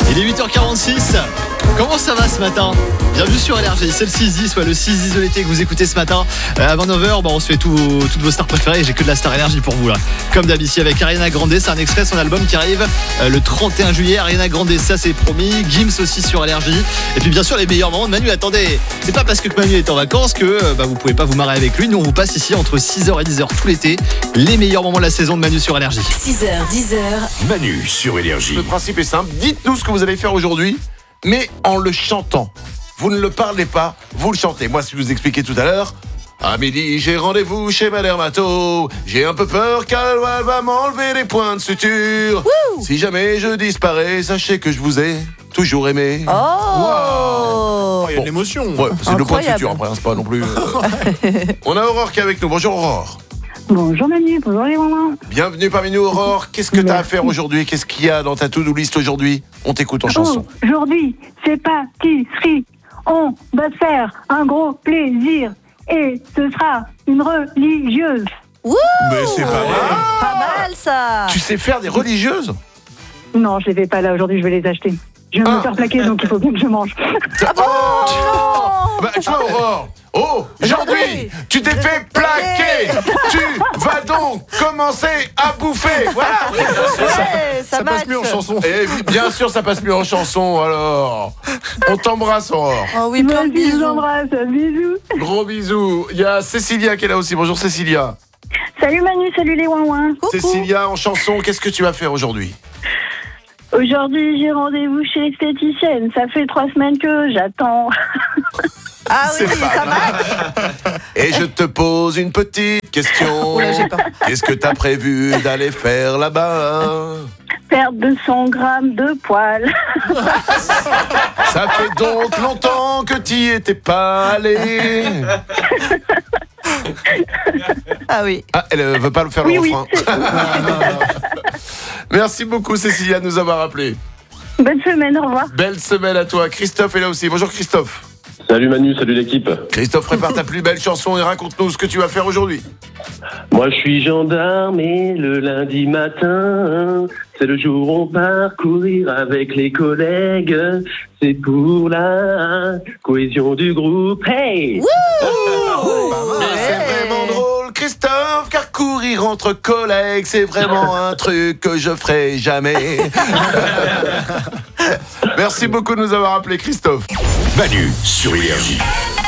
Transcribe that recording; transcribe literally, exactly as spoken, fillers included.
Il est huit heures quarante-six. Comment ça va ce matin? Bienvenue sur L R G, c'est le six dix, soit le six dix de l'été que vous écoutez ce matin. Euh, avant neuf heures, bah, on se fait tout, toutes vos stars préférées. J'ai que de la star énergie pour vous là. Comme d'habitude avec Ariana Grande, c'est un extrait, son album qui arrive euh, le trente et un juillet. Ariana Grande, ça c'est promis. Gims aussi sur L R G. Et puis bien sûr les meilleurs moments de Manu. Attendez, c'est pas parce que Manu est en vacances que euh, bah, vous pouvez pas vous marrer avec lui. Nous on vous passe ici entre six heures et dix heures tout l'été les meilleurs moments de la saison de Manu sur L R G. six heures, dix heures. Manu sur L R J. Le principe est simple, dites-nous ce que vous allez faire aujourd'hui, mais en le chantant. Vous ne le parlez pas, vous le chantez. Moi, si je vous expliquais tout à l'heure, à midi, j'ai rendez-vous chez ma dermato. J'ai un peu peur car elle va m'enlever les points de suture. Wouh. Si jamais je disparais, sachez que je vous ai toujours aimé. Oh, wow. Il y a de l'émotion. Ouais, c'est le point de suture après, hein, c'est pas non plus. Euh... On a Aurore qui est avec nous. Bonjour Aurore. Bonjour Manu, bonjour les mamans. Bienvenue parmi nous Aurore. Qu'est-ce que tu as à faire aujourd'hui? Qu'est-ce qu'il y a dans ta to-do list aujourd'hui? On t'écoute en chanson. Aujourd'hui, c'est pâtisserie. On va se faire un gros plaisir. Et ce sera une religieuse. Wouh. Mais c'est pas mal. Pas mal ça. Tu sais faire des religieuses? Non, je les fais pas là aujourd'hui, je vais les acheter. Je vais Ah. me faire plaquer, donc il faut bien que je mange. Ah bon, Oh bah, tu vois Aurore. Oh, aujourd'hui, tu t'es fait plaquer. Tu vas donc commencer à bouffer. Voilà. Ouais, ça, Ça passe match. mieux en chanson. Et bien sûr, ça passe mieux en chanson. Alors, on t'embrasse Aurore. Oh oui, plein de Merci, je vous bisous. embrasse, bisous. Gros bisous. Il y a Cécilia qui est là aussi. Bonjour Cécilia. Salut Manu, salut les ouin-ouin. Coucou. Cécilia, en chanson, qu'est-ce que tu vas faire aujourd'hui? Aujourd'hui, j'ai rendez-vous chez l'esthéticienne. Ça fait trois semaines que j'attends. Ah oui, C'est pas ça mal. match. Et je te pose une petite question. Oula, j'ai peur. Qu'est-ce que t'as prévu d'aller faire là-bas? Perdre deux cents grammes de poils. Ça fait donc longtemps que t'y étais pas allé. Ah oui. Ah, elle euh, veut pas le faire Oui, le oui, refrain. Merci beaucoup Cécilia de nous avoir appelé. Bonne semaine, au revoir. Belle semaine à toi. Christophe est là aussi. Bonjour Christophe. Salut Manu, salut l'équipe. Christophe, prépare ta plus belle chanson et raconte-nous ce que tu vas faire aujourd'hui. Moi je suis gendarme et le lundi matin, c'est le jour où on part courir avec les collègues. C'est pour la cohésion du groupe. Hey! Mais c'est vraiment drôle Christophe, car courir entre collègues, c'est vraiment un truc que je ferai jamais. Merci beaucoup de nous avoir appelé Christophe. Manu sur L R J.